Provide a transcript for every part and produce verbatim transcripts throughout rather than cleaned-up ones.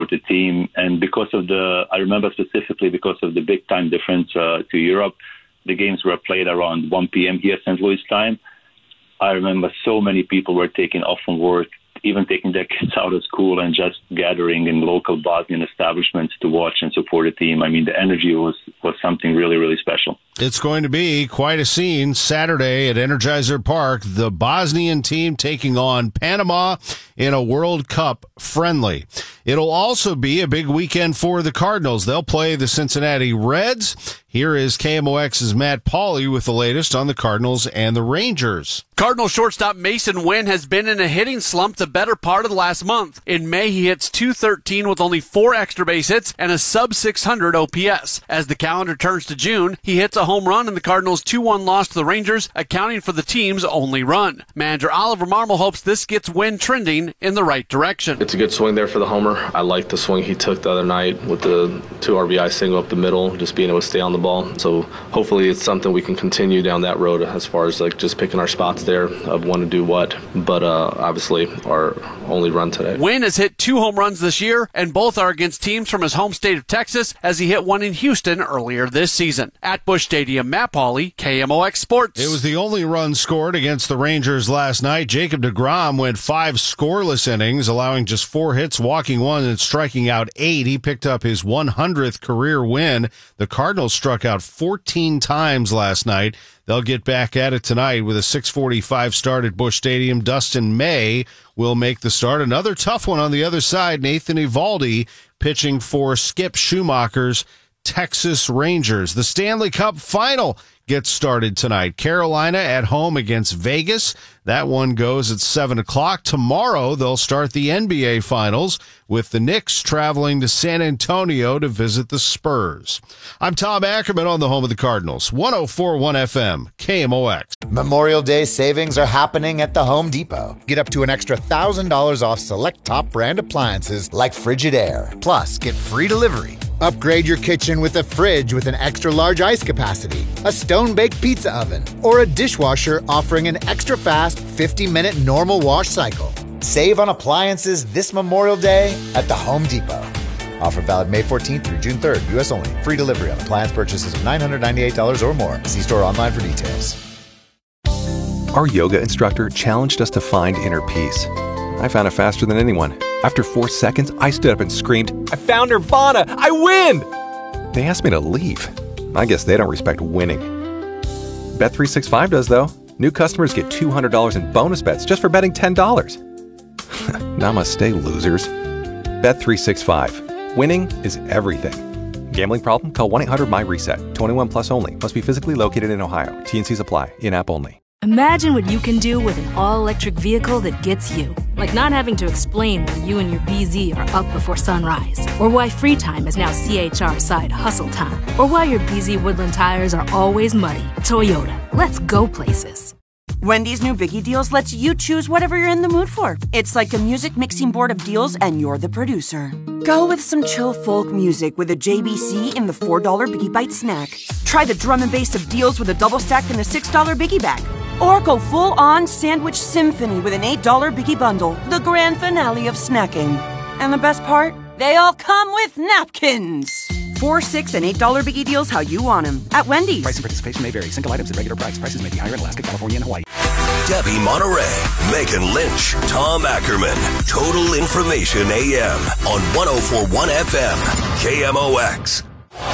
the team. And because of the, I remember specifically because of the big time difference uh, to Europe, the games were played around one p.m. here Saint Louis time. I remember so many people were taking off from work, even taking their kids out of school and just gathering in local Bosnian establishments to watch and support the team. I mean, the energy was, was something really, really special. It's going to be quite a scene Saturday at Energizer Park. The Bosnian team taking on Panama in a World Cup friendly. It'll also be a big weekend for the Cardinals. They'll play the Cincinnati Reds. Here is K M O X's Matt Pauley with the latest on the Cardinals and the Rangers. Cardinal shortstop Mason Wynn has been in a hitting slump the better part of the last month. In May, he hits two thirteen with only four extra base hits and a sub six hundred O P S. As the calendar turns to June, he hits a home run in the Cardinals' two one loss to the Rangers, accounting for the team's only run. Manager Oliver Marmol hopes this gets Wynn trending in the right direction. It's a good swing there for the homer. I like the swing he took the other night with the two R B I single up the middle, just being able to stay on the ball. So hopefully it's something we can continue down that road as far as like just picking our spots there of when to do what. But uh, obviously our only run today. Wynn has hit two home runs this year, and both are against teams from his home state of Texas, as he hit one in Houston earlier this season. At Busch Stadium, Matt Pauley, K M O X Sports. It was the only run scored against the Rangers last night. Jacob deGrom went five scoreless innings, allowing just four hits, walking one, and striking out eight. He picked up his one hundredth career win. The Cardinals struck out fourteen times last night. They'll get back at it tonight with a six forty-five start at Busch Stadium. Dustin May will make the start. Another tough one on the other side. Nathan Eovaldi pitching for Skip Schumacher's Texas Rangers. The Stanley Cup final gets started tonight. Carolina at home against Vegas. That one goes at seven o'clock. Tomorrow, they'll start the N B A Finals with the Knicks traveling to San Antonio to visit the Spurs. I'm Tom Ackerman on the home of the Cardinals. one oh four point one F M, K M O X. Memorial Day savings are happening at the Home Depot. Get up to an extra one thousand dollars off select top brand appliances like Frigidaire. Plus, get free delivery. Upgrade your kitchen with a fridge with an extra large ice capacity, a stone-baked pizza oven, or a dishwasher offering an extra fast fifty minute normal wash cycle. Save on appliances this Memorial Day at the Home Depot. Offer valid May fourteenth through June third, U S only. Free delivery on appliance purchases of nine hundred ninety-eight dollars or more. See store online for details. Our yoga instructor challenged us to find inner peace. I found it faster than anyone. After four seconds, I stood up and screamed, "I found Nirvana! I win!" They asked me to leave. I guess they don't respect winning. Bet three sixty-five does, though. New customers get two hundred dollars in bonus bets just for betting ten dollars. Namaste, losers. Bet three sixty-five. Winning is everything. Gambling problem? Call one eight hundred M Y reset. twenty-one plus only. Must be physically located in Ohio. T and Cs apply. In-app only. Imagine what you can do with an all-electric vehicle that gets you. Like not having to explain why you and your B Z are up before sunrise. Or why free time is now C H R side hustle time. Or why your B Z Woodland tires are always muddy. Toyota. Let's go places. Wendy's new Biggie Deals lets you choose whatever you're in the mood for. It's like a music mixing board of deals and you're the producer. Go with some chill folk music with a J B C in the four dollar Biggie Bite snack. Try the drum and bass of deals with a double stack in the six dollar Biggie Bag. Or go full-on sandwich symphony with an eight dollar Biggie Bundle, the grand finale of snacking. And the best part? They all come with napkins. Four, six, and eight dollar Biggie Deals how you want them. At Wendy's. Price and participation may vary. Single items at regular price. Prices may be higher in Alaska, California, and Hawaii. Debbie Monterey, Megan Lynch, Tom Ackerman. Total Information A M on one oh four point one F M, K M O X.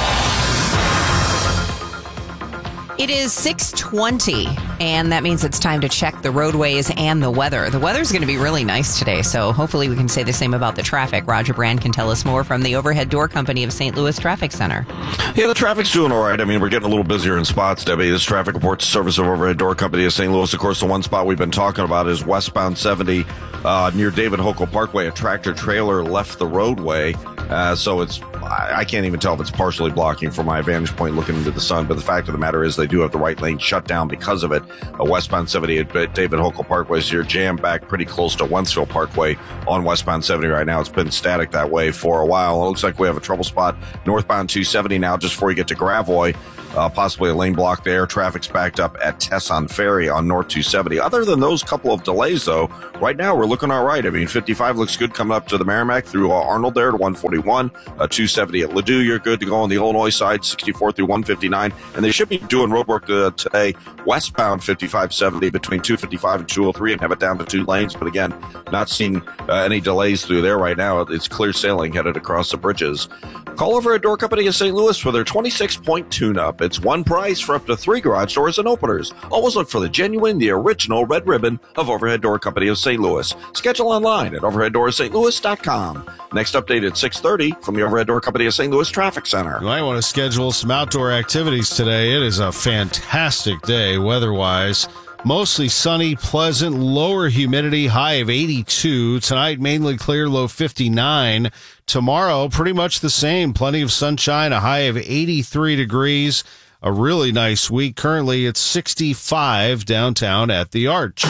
It is six twenty, and that means it's time to check the roadways and the weather. The weather's going to be really nice today, so hopefully we can say the same about the traffic. Roger Brand can tell us more from the Overhead Door Company of Saint Louis Traffic Center. Yeah, the traffic's doing all right. I mean, we're getting a little busier in spots, Debbie. This traffic reports service of Overhead Door Company of Saint Louis. Of course, the one spot we've been talking about is westbound seventy uh, near David Hokel Parkway. A tractor trailer left the roadway, uh, so it's I, I can't even tell if it's partially blocking from my vantage point looking into the sun, but the fact of the matter is they do have the right lane shut down because of it. Uh, westbound seventy at David Hochul Parkway is here jammed back pretty close to Wentzville Parkway on westbound seventy right now. It's been static that way for a while. It looks like we have a trouble spot northbound two seventy now just before you get to Gravois. Uh, possibly a lane block there. Traffic's backed up at Tesson Ferry on North two seventy. Other than those couple of delays, though, right now we're looking all right. I mean, fifty-five looks good coming up to the Merrimack through uh, Arnold there to one forty-one. Uh, two seventy at Ladue, you're good to go on the Illinois side, sixty-four through one fifty-nine. And they should be doing road work uh, today, westbound fifty-five seventy between two fifty-five and two oh three and have it down to two lanes. But again, not seeing uh, any delays through there right now. It's clear sailing headed across the bridges. Call over at Door Company of Saint Louis for their twenty-six point tune-up. It's one price for up to three garage doors and openers. Always look for the genuine, the original red ribbon of Overhead Door Company of Saint Louis. Schedule online at overhead door st louis dot com. Next update at six thirty from the Overhead Door Company of Saint Louis Traffic Center. You might want to schedule some outdoor activities today. It is a fantastic day weather-wise. Mostly sunny, pleasant, lower humidity, high of eighty-two. Tonight, mainly clear, low fifty-nine. Tomorrow, pretty much the same. Plenty of sunshine, a high of eighty-three degrees. A really nice week. Currently, it's sixty-five downtown at the Arch.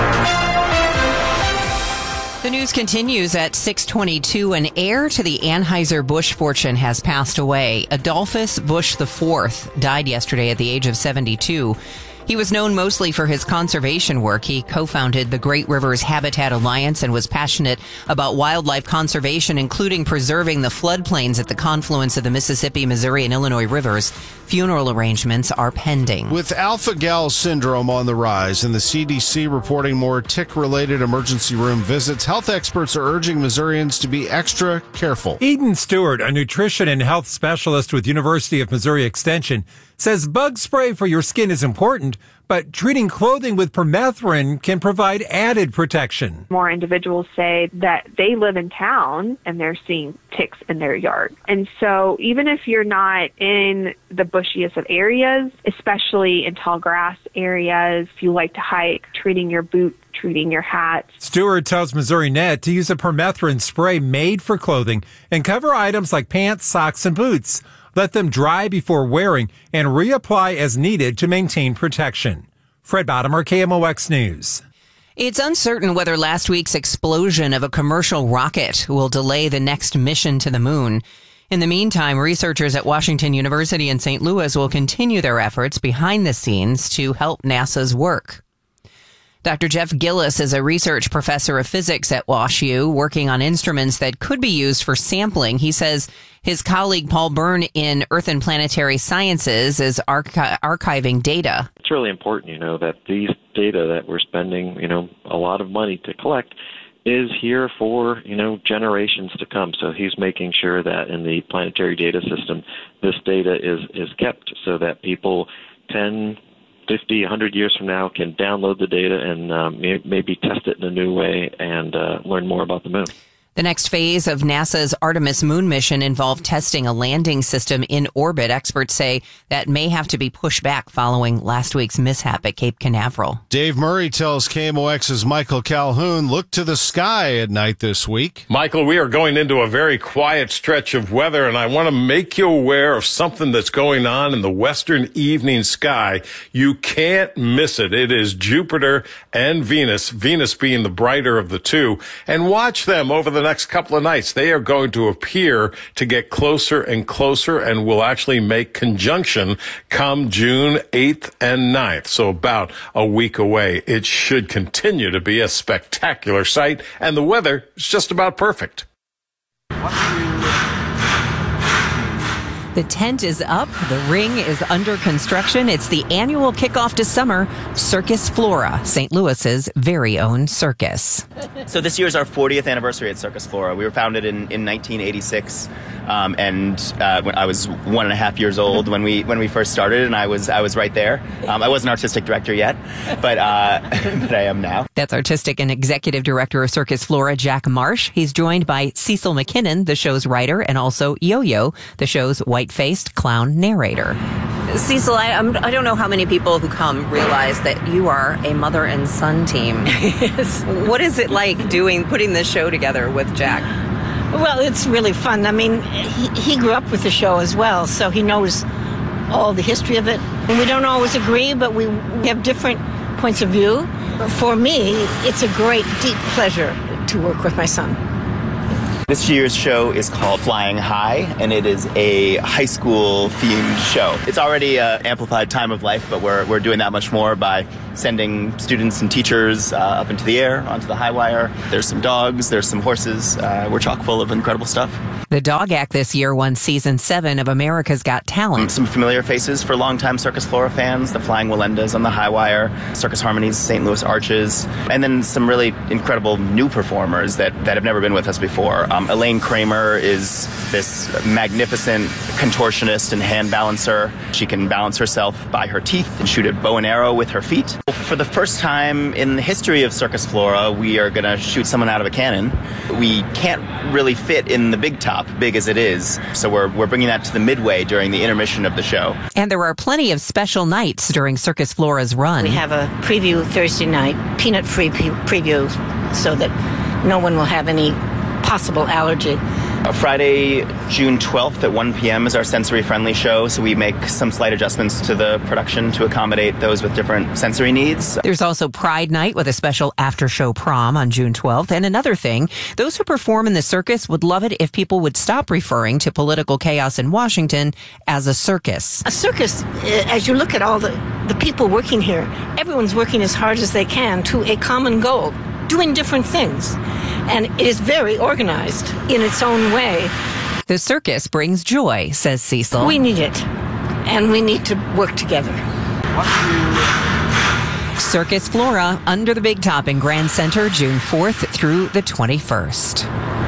The news continues at six twenty-two. An heir to the Anheuser-Busch fortune has passed away. Adolphus Busch the fourth died yesterday at the age of seventy-two. He was known mostly for his conservation work. He co-founded the Great Rivers Habitat Alliance and was passionate about wildlife conservation, including preserving the floodplains at the confluence of the Mississippi, Missouri, and Illinois rivers. Funeral arrangements are pending. With alpha-gal syndrome on the rise and the C D C reporting more tick-related emergency room visits, health experts are urging Missourians to be extra careful. Eden Stewart, a nutrition and health specialist with University of Missouri Extension, says bug spray for your skin is important, but treating clothing with permethrin can provide added protection. More individuals say that they live in town and they're seeing ticks in their yard. And so even if you're not in the bushiest of areas, especially in tall grass areas, if you like to hike, treating your boot, treating your hat. Stewart tells Missouri Net to use a permethrin spray made for clothing and cover items like pants, socks, and boots. Let them dry before wearing and reapply as needed to maintain protection. Fred Bottomer, K M O X News. It's uncertain whether last week's explosion of a commercial rocket will delay the next mission to the moon. In the meantime, researchers at Washington University in Saint Louis will continue their efforts behind the scenes to help NASA's work. Doctor Jeff Gillis is a research professor of physics at WashU, working on instruments that could be used for sampling. He says his colleague Paul Byrne in Earth and Planetary Sciences is archi- archiving data. It's really important, you know, that these data that we're spending, you know, a lot of money to collect is here for, you know, generations to come. So he's making sure that in the planetary data system, this data is, is kept so that people ten, fifty, one hundred years from now can download the data and um, maybe test it in a new way and uh, learn more about the moon. The next phase of NASA's Artemis moon mission involved testing a landing system in orbit. Experts say that may have to be pushed back following last week's mishap at Cape Canaveral. Dave Murray tells K M O X's Michael Calhoun, look to the sky at night this week. Michael, we are going into a very quiet stretch of weather, and I want to make you aware of something that's going on in the western evening sky. You can't miss it. It is Jupiter and Venus, Venus being the brighter of the two, and watch them over the next couple of nights. They are going to appear to get closer and closer and will actually make conjunction come June eighth and ninth. So about a week away. It should continue to be a spectacular sight, and the weather is just about perfect. The tent is up. The ring is under construction. It's the annual kickoff to summer, Circus Flora, Saint Louis's very own circus. So this year is our fortieth anniversary at Circus Flora. We were founded in, in nineteen eighty-six, um, and uh, when I was one and a half years old when we when we first started, and I was I was right there. Um, I wasn't artistic director yet, but uh, but I am now. That's artistic and executive director of Circus Flora, Jack Marsh. He's joined by Cecil McKinnon, the show's writer, and also Yo-Yo, the show's white-faced clown narrator. Cecil, I, I'm, I don't know how many people who come realize that you are a mother and son team. Yes. What is it like doing putting this show together with Jack? Well, it's really fun. I mean, he, he grew up with the show as well, so he knows all the history of it. We don't always agree, but we have different points of view. For me, it's a great, deep pleasure to work with my son. This year's show is called Flying High, and it is a high school themed show. It's already an amplified time of life, but we're, we're doing that much more by sending students and teachers uh, up into the air, onto the high wire. There's some dogs, there's some horses. Uh, we're chock full of incredible stuff. The Dog Act this year won season seven of America's Got Talent. Some familiar faces for longtime Circus Flora fans, the Flying Wallendas on the high wire, Circus Harmony's Saint Louis Arches, and then some really incredible new performers that, that have never been with us before. Um, Elaine Kramer is this magnificent contortionist and hand balancer. She can balance herself by her teeth and shoot a bow and arrow with her feet. For the first time in the history of Circus Flora, we are going to shoot someone out of a cannon. We can't really fit in the big top, big as it is, so we're, we're bringing that to the midway during the intermission of the show. And there are plenty of special nights during Circus Flora's run. We have a preview Thursday night, peanut-free pre- preview, so that no one will have any possible allergy. Uh, Friday, June twelfth at one p.m. is our sensory-friendly show, so we make some slight adjustments to the production to accommodate those with different sensory needs. There's also Pride Night with a special after-show prom on June twelfth. And another thing, those who perform in the circus would love it if people would stop referring to political chaos in Washington as a circus. A circus, as you look at all the, the people working here, everyone's working as hard as they can to a common goal, doing different things. And it is very organized in its own way. The circus brings joy, says Cecil. We need it, and we need to work together. Circus Flora, under the big top in Grand Center, June fourth through the twenty-first.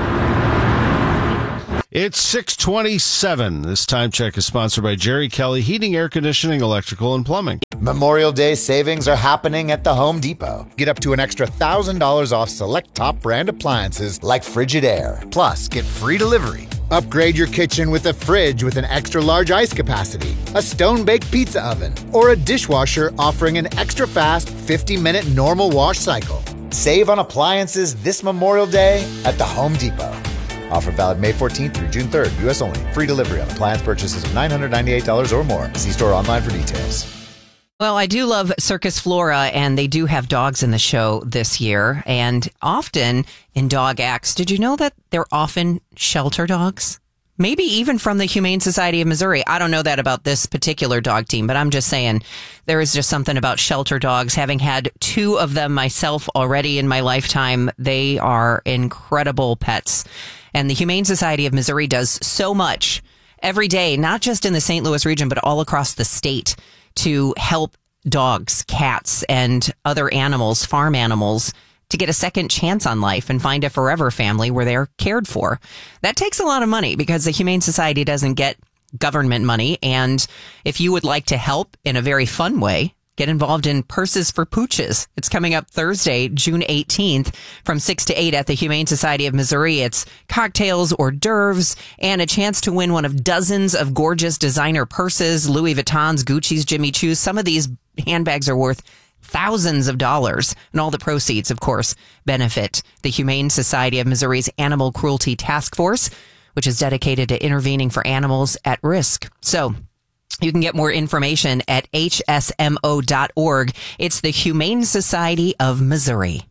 It's six twenty-seven. This time check is sponsored by Jerry Kelly Heating, Air Conditioning, Electrical, and Plumbing. Memorial Day savings are happening at the Home Depot. Get up to an extra one thousand dollars off select top brand appliances like Frigidaire. Plus, get free delivery. Upgrade your kitchen with a fridge with an extra large ice capacity, a stone-baked pizza oven, or a dishwasher offering an extra fast fifty minute normal wash cycle. Save on appliances this Memorial Day at the Home Depot. Offer valid May fourteenth through June third, U S only. Free delivery on appliance purchases of nine hundred ninety-eight dollars or more. See store online for details. Well, I do love Circus Flora, and they do have dogs in the show this year. And often in dog acts, did you know that they're often shelter dogs? Maybe even from the Humane Society of Missouri. I don't know that about this particular dog team, but I'm just saying there is just something about shelter dogs. Having had two of them myself already in my lifetime, they are incredible pets. And the Humane Society of Missouri does so much every day, not just in the Saint Louis region, but all across the state, to help dogs, cats, and other animals, farm animals, to get a second chance on life and find a forever family where they're cared for. That takes a lot of money because the Humane Society doesn't get government money. And if you would like to help in a very fun way, get involved in Purses for Pooches. It's coming up Thursday, June eighteenth from six to eight at the Humane Society of Missouri. It's cocktails, hors d'oeuvres, and a chance to win one of dozens of gorgeous designer purses, Louis Vuittons, Gucci's, Jimmy Choo's. Some of these handbags are worth thousands of dollars, and all the proceeds, of course, benefit the Humane Society of Missouri's Animal Cruelty Task Force, which is dedicated to intervening for animals at risk. So you can get more information at H S M O dot org. It's the Humane Society of Missouri.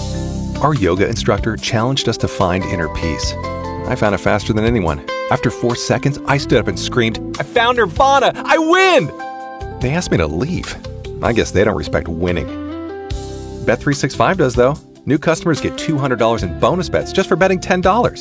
Our yoga instructor challenged us to find inner peace. I found it faster than anyone. After four seconds, I stood up and screamed, "I found Nirvana! I win!" They asked me to leave. I guess they don't respect winning. Bet three sixty-five does, though. New customers get two hundred dollars in bonus bets just for betting ten dollars.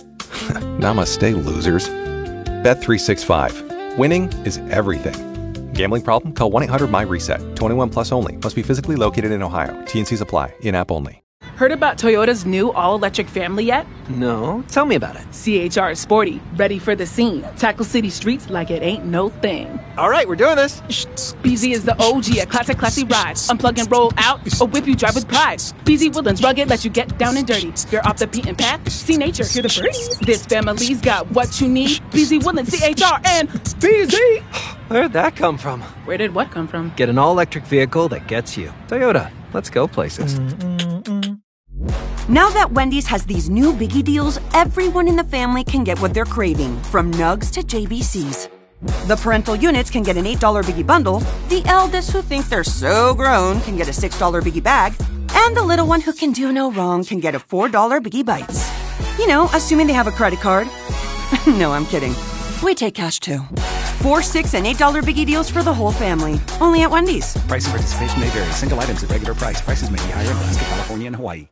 Namaste, losers. Bet three sixty-five. Winning is everything. Gambling problem? Call one eight hundred M Y reset. twenty-one plus only. Must be physically located in Ohio. T and Cs apply. In-app only. Heard about Toyota's new all-electric family yet? No. Tell me about it. C H R is sporty, ready for the scene. Tackle city streets like it ain't no thing. All right, we're doing this. B Z is the O G, a classic, classy ride. Unplug and roll out, or whip you drive with pride. B Z Woodlands rugged, let you get down and dirty. You're off the beaten path, see nature, hear the birds. This family's got what you need. B Z Woodlands, C H R, and B Z. Where'd that come from? Where did what come from? Get an all-electric vehicle that gets you. Toyota, let's go places. Mm-mm-mm. Now that Wendy's has these new biggie deals, everyone in the family can get what they're craving, from Nugs to J B Cs. The parental units can get an eight dollar Biggie bundle, the eldest who think they're so grown can get a six dollar Biggie bag, and the little one who can do no wrong can get a four dollar Biggie Bites. You know, assuming they have a credit card. No, I'm kidding. We take cash too. Four, six, and eight dollar Biggie deals for the whole family. Only at Wendy's. Price and participation may vary. Single items at regular price. Prices may be higher in Alaska, California, and Hawaii.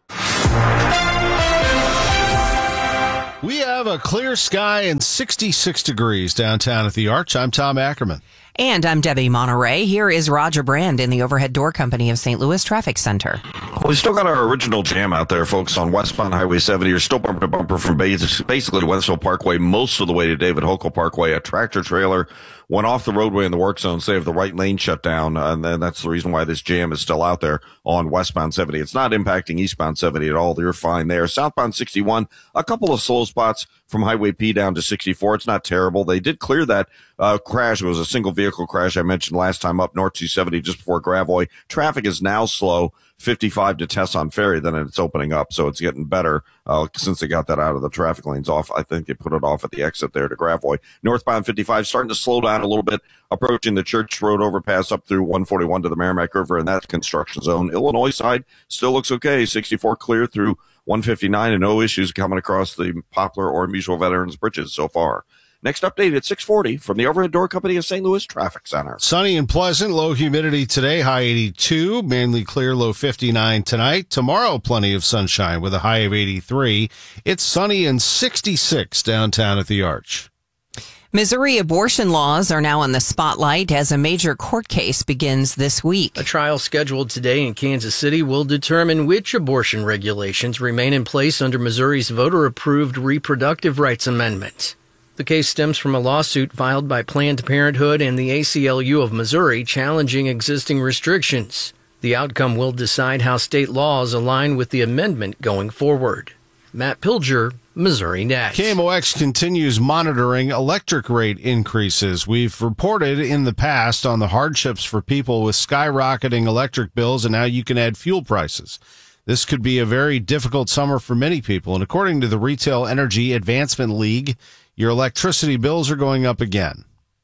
We have a clear sky and sixty-six degrees downtown at the Arch. I'm Tom Ackerman. And I'm Debbie Monterey. Here is Roger Brand in the Overhead Door Company of Saint Louis Traffic Center. We still got our original jam out there, folks, on westbound Highway seventy. You're still bumper to bumper from basically Westfield Parkway most of the way to David Hochul Parkway. A tractor trailer went off the roadway in the work zone, so they have the right lane shut down, and then that's the reason why this jam is still out there on westbound seventy. It's not impacting eastbound seventy at all. You're fine there. Southbound sixty-one, a couple of slow spots from Highway P down to sixty-four. It's not terrible. They did clear that uh, crash. It was a single vehicle crash I mentioned last time up North two seventy just before Gravois. Traffic is now slow, fifty-five to Tesson Ferry, then it's opening up, so it's getting better uh, since they got that out of the traffic lanes off. I think they put it off at the exit there to Gravois. Northbound fifty-five starting to slow down a little bit, approaching the Church Road overpass up through one forty-one to the Merrimack River, and that's construction zone. Illinois side still looks okay. sixty-four clear through one fifty-nine, and no issues coming across the Poplar or Mutual Veterans Bridges so far. Next update at six forty from the Overhead Door Company of Saint Louis Traffic Center. Sunny and pleasant, low humidity today, high eighty-two, mainly clear, low fifty-nine tonight. Tomorrow, plenty of sunshine with a high of eighty-three. It's sunny and sixty-six downtown at the Arch. Missouri abortion laws are now in the spotlight as a major court case begins this week. A trial scheduled today in Kansas City will determine which abortion regulations remain in place under Missouri's voter-approved reproductive rights amendment. The case stems from a lawsuit filed by Planned Parenthood and the A C L U of Missouri challenging existing restrictions. The outcome will decide how state laws align with the amendment going forward. Matt Pilger, Missouri Net. K M O X continues monitoring electric rate increases. We've reported in the past on the hardships for people with skyrocketing electric bills, and now you can add fuel prices. This could be a very difficult summer for many people, and according to the Retail Energy Advancement League, your electricity bills are going up again.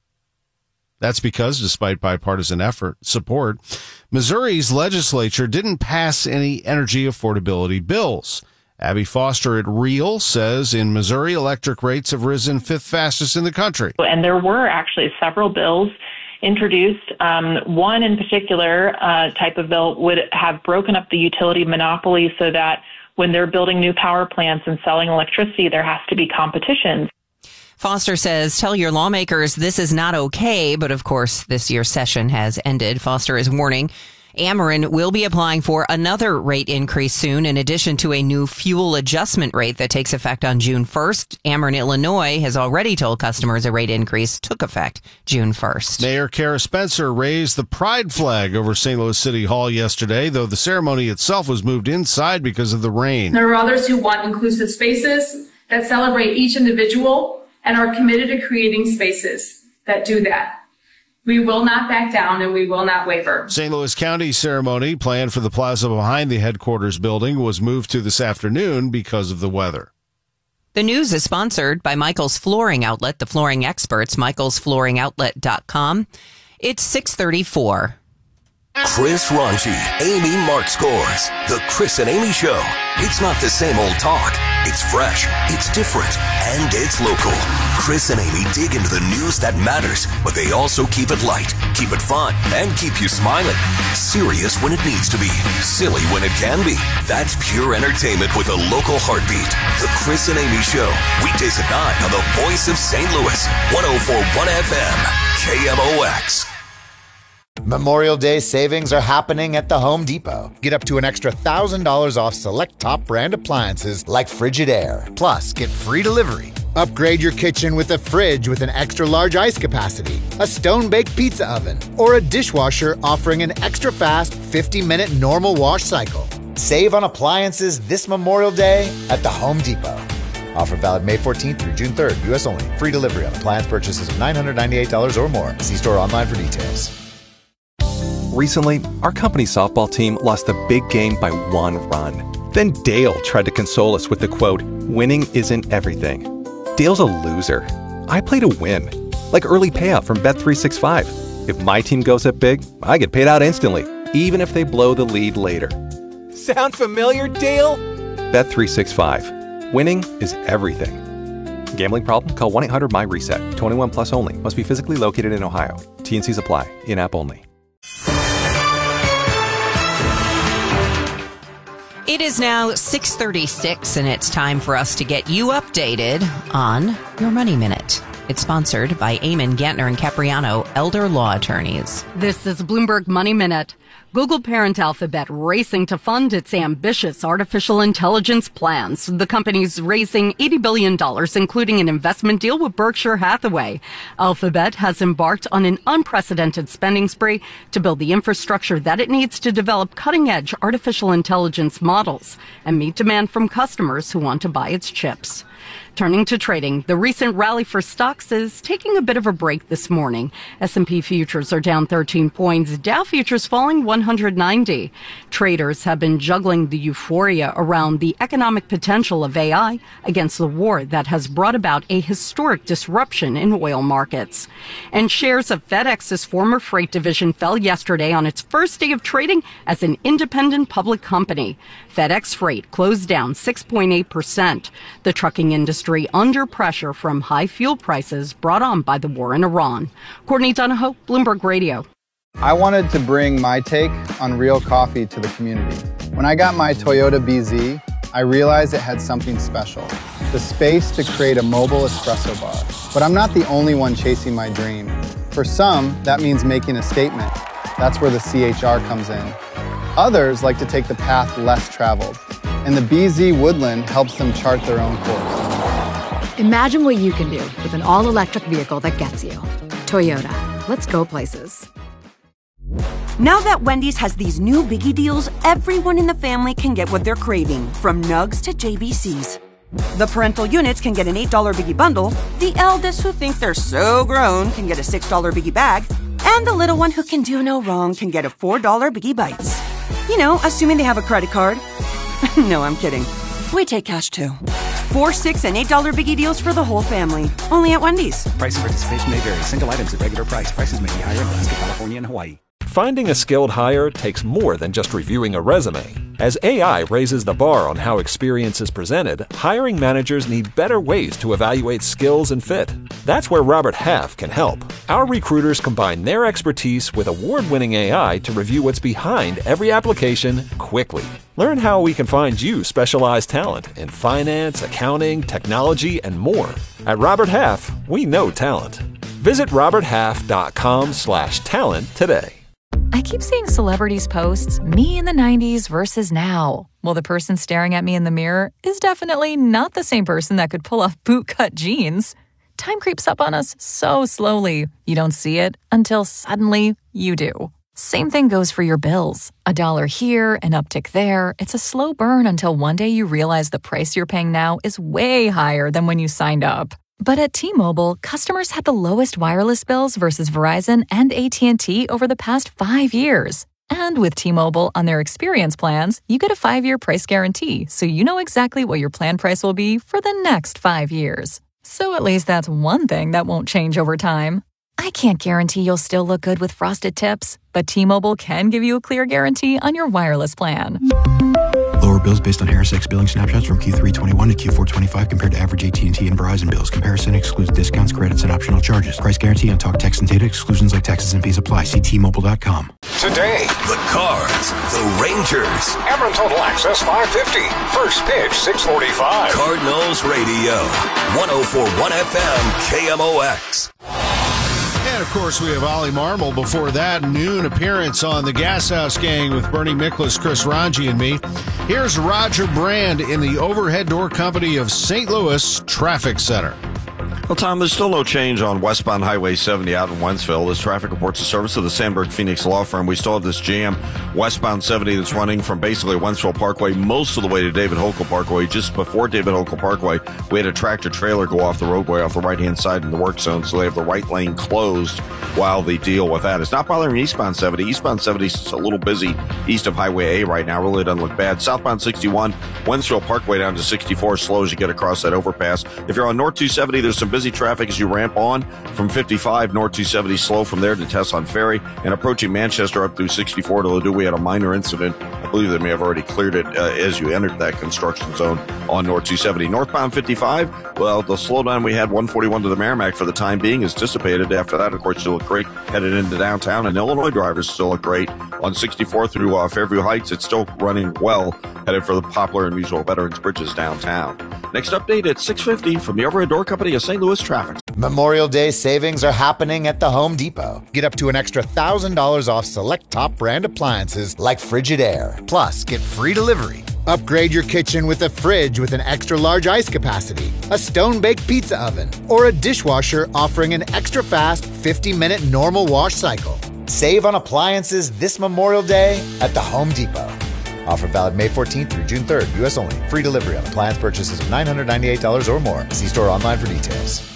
That's because, despite bipartisan effort support, Missouri's legislature didn't pass any energy affordability bills. Abby Foster at REAL says in Missouri, electric rates have risen fifth fastest in the country. And there were actually several bills introduced. Um, one in particular uh, type of bill would have broken up the utility monopoly so that when they're building new power plants and selling electricity, there has to be competition. Foster says, tell your lawmakers this is not okay. But of course, this year's session has ended. Foster is warning Ameren will be applying for another rate increase soon, in addition to a new fuel adjustment rate that takes effect on June first. Ameren, Illinois has already told customers a rate increase took effect June first. Mayor Kara Spencer raised the pride flag over Saint Louis City Hall yesterday, though the ceremony itself was moved inside because of the rain. There are others who want inclusive spaces that celebrate each individual and are committed to creating spaces that do that. We will not back down and we will not waver. Saint Louis County ceremony planned for the plaza behind the headquarters building was moved to this afternoon because of the weather. The news is sponsored by Michael's Flooring Outlet, the flooring experts, michaels flooring outlet dot com. It's six thirty-four. Chris Ronchi, Amy Mark Scores. The Chris and Amy Show. It's not the same old talk. It's fresh, it's different, and it's local. Chris and Amy dig into the news that matters, but they also keep it light, keep it fun, and keep you smiling. Serious when it needs to be, silly when it can be. That's pure entertainment with a local heartbeat. The Chris and Amy Show. Weekdays at nine on the voice of Saint Louis. one oh four point one F M. K M O X. Memorial Day savings are happening at the Home Depot. Get up to an extra one thousand dollars off select top brand appliances like Frigidaire. Plus, get free delivery. Upgrade your kitchen with a fridge with an extra large ice capacity, a stone-baked pizza oven, or a dishwasher offering an extra fast fifty minute normal wash cycle. Save on appliances this Memorial Day at the Home Depot. Offer valid May fourteenth through June third, U S only. Free delivery on appliance purchases of nine hundred ninety-eight dollars or more. See store online for details. Recently, our company softball team lost a big game by one run. Then Dale tried to console us with the quote, "Winning isn't everything." Dale's a loser. I play to win. like early payout from Bet three sixty-five. If my team goes up big, I get paid out instantly, even if they blow the lead later. Sound familiar, Dale? Bet three sixty-five. Winning is everything. Gambling problem? Call one eight hundred M Y reset. twenty-one plus only. Must be physically located in Ohio. T and C's apply. In-app only. It is now six thirty-six, and it's time for us to get you updated on your Money Minute. It's sponsored by Eamon, Gantner, and Capriano, elder law attorneys. This is Bloomberg Money Minute. Google parent Alphabet racing to fund its ambitious artificial intelligence plans. The company's raising eighty billion dollars, including an investment deal with Berkshire Hathaway. Alphabet has embarked on an unprecedented spending spree to build the infrastructure that it needs to develop cutting-edge artificial intelligence models and meet demand from customers who want to buy its chips. Turning to trading, the recent rally for stocks is taking a bit of a break this morning. S and P futures are down thirteen points, Dow futures falling one hundred ninety. Traders have been juggling the euphoria around the economic potential of A I against the war that has brought about a historic disruption in oil markets. And shares of FedEx's former freight division fell yesterday on its first day of trading as an independent public company. FedEx Freight closed down six point eight percent. The trucking industry under pressure from high fuel prices brought on by the war in Iran. Courtney Donahoe, Bloomberg Radio. I wanted to bring my take on real coffee to the community. When I got my Toyota B Z, I realized it had something special, the space to create a mobile espresso bar. But I'm not the only one chasing my dream. For some, that means making a statement. That's where the C H R comes in. Others like to take the path less traveled, and the B Z Woodland helps them chart their own course. Imagine what you can do with an all-electric vehicle that gets you. Toyota. Let's go places. Now that Wendy's has these new biggie deals, everyone in the family can get what they're craving, from nugs to J B Cs. The parental units can get an eight dollar biggie bundle, the eldest who think they're so grown can get a six dollar biggie bag, and the little one who can do no wrong can get a four dollar biggie bites. You know, assuming they have a credit card. No, I'm kidding. We take cash too. Four, six, and eight dollar biggie deals for the whole family. Only at Wendy's. Price and participation may vary. Single items at regular price. Prices may be higher in Alaska, California, and Hawaii. Finding a skilled hire takes more than just reviewing a resume. As A I raises the bar on how experience is presented, hiring managers need better ways to evaluate skills and fit. That's where Robert Half can help. Our recruiters combine their expertise with award-winning A I to review what's behind every application quickly. Learn how we can find you specialized talent in finance, accounting, technology, and more. At Robert Half, we know talent. Visit roberthalf.com slash talent today. I keep seeing celebrities posts, me in the nineties versus now. Well, the person staring at me in the mirror is definitely not the same person that could pull off bootcut jeans. Time creeps up on us so slowly. You don't see it until suddenly you do. Same thing goes for your bills. A dollar here, an uptick there. It's a slow burn until one day you realize the price you're paying now is way higher than when you signed up. But at T-Mobile, customers had the lowest wireless bills versus Verizon and A T and T over the past five years. And with T-Mobile on their experience plans, you get a five-year price guarantee, so you know exactly what your plan price will be for the next five years. So at least that's one thing that won't change over time. I can't guarantee you'll still look good with frosted tips, but T-Mobile can give you a clear guarantee on your wireless plan. Lower bills based on Harris X billing snapshots from Q three twenty-one to Q four twenty-five compared to average A T and T and Verizon bills. Comparison excludes discounts, credits, and optional charges. Price guarantee on talk, text, and data. Exclusions like taxes and fees apply. See T Mobile dot com. Today, the Cards, the Rangers. Ameren Total Access five fifty. First pitch six forty-five. Cardinals Radio. one oh four point one F M K M O X. And, of course, we have Ollie Marmol before that noon appearance on the Gas House Gang with Bernie Miklasz, Chris Ranji, and me. Here's Roger Brand in the Overhead Door Company of Saint Louis Traffic Center. Well, Tom, there's still no change on westbound Highway seventy out in Wentzville. This traffic reports the service of the Sandberg Phoenix Law Firm. We still have this jam westbound seventy that's running from basically Wentzville Parkway most of the way to David Hochul Parkway. Just before David Hochul Parkway, we had a tractor trailer go off the roadway off the right-hand side in the work zone, so they have the right lane closed while they deal with that. It's not bothering eastbound seventy. Eastbound seventy is a little busy east of Highway A right now. Really doesn't look bad. Southbound sixty-one, Wentzville Parkway down to sixty-four, slow as you get across that overpass. If you're on North two seventy, there's some busy traffic as you ramp on from fifty-five north two seventy slow from there to Tesson Ferry and approaching Manchester up through sixty-four to Ladue. We had a minor incident. I believe they may have already cleared it uh, as you entered that construction zone on north two seventy. Northbound fifty-five, well, the slowdown we had one forty-one to the Merrimack for the time being is dissipated. After that, of course, still look great headed into downtown, and Illinois drivers still look great on sixty-four through uh, Fairview Heights. It's still running well headed for the Poplar and Mutual Veterans Bridges downtown. Next update at six fifty from the Overhead Door Company of Saint Louis Traffic. Memorial Day savings are happening at the Home Depot. Get up to an extra one thousand dollars off select top brand appliances like Frigidaire. Plus, get free delivery. Upgrade your kitchen with a fridge with an extra large ice capacity, a stone-baked pizza oven, or a dishwasher offering an extra fast fifty minute normal wash cycle. Save on appliances this Memorial Day at the Home Depot. Offer valid May fourteenth through June third, U S only. Free delivery on appliance purchases of nine hundred ninety-eight dollars or more. See store online for details.